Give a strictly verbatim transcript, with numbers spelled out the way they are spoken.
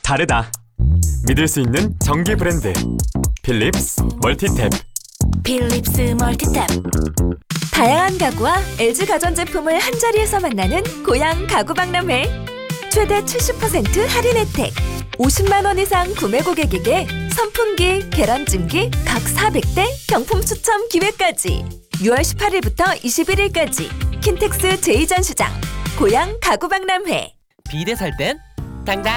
다르다. 믿을 수 있는 전기 브랜드 필립스 멀티탭. 필립스 멀티탭. 다양한 가구와 엘지 가전제품을 한자리에서 만나는 고양 가구박람회. 최대 칠십 퍼센트 할인 혜택. 오십만 원 이상 구매 고객에게 선풍기, 계란찜기 각 사백 대 경품 추첨 기회까지. 유월 십팔일부터 이십일일까지 킨텍스 제이 전시장 고양 가구박람회. 비대 살 땐 당당